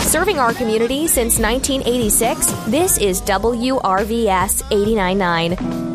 Serving our community since 1986, this is WRVS 89.9.